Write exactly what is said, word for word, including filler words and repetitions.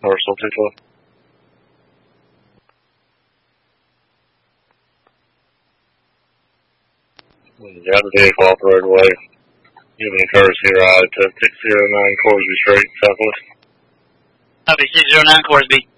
Marshall two twelve. Got the vehicle off the roadway. Give me a courtesy ride to six zero nine Corsby Street, Southwest. Copy, six zero nine Corsby.